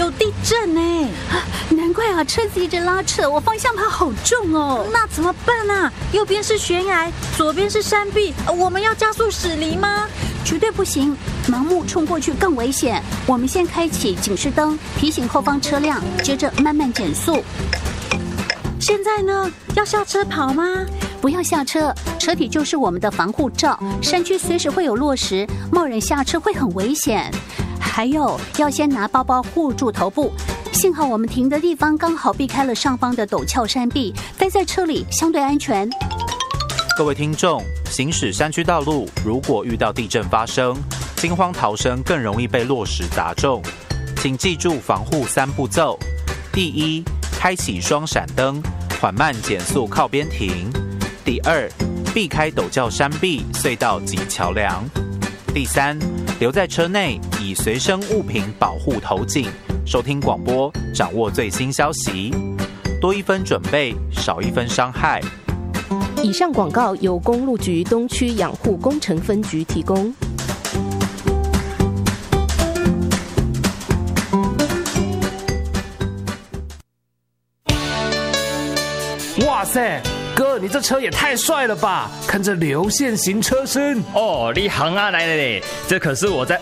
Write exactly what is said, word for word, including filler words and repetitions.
有地震呢！ 难怪啊，车子一直拉扯，我方向盘好重哦。 那怎么办啊？右边是悬崖，左边是山壁，我们要加速驶离吗？ 绝对不行，盲目冲过去更危险。我们先开启警示灯，提醒后方车辆，接着慢慢减速。 现在呢？要下车跑吗？ 不要下车，车体就是我们的防护罩。山区随时会有落石，贸然下车会很危险。还有，要先拿包包护住头部。幸好我们停的地方刚好避开了上方的陡峭山壁，待在车里相对安全。 各位听众，行驶山区道路，如果遇到地震发生，惊慌逃生更容易被落石砸中。请记住防护三步骤：第一，开启双闪灯，缓慢减速靠边停；第二，避开陡峭山壁、隧道及桥梁；第三，留在车内，以随身物品保护头颈。收听广播，掌握最新消息，多一分准备，少一分伤害。 以上广告由公路局东区养护工程分局提供。 哇塞，哥，你这车也太帅了吧！看这流线型车身哦，你行啊来了嘞！这可是我在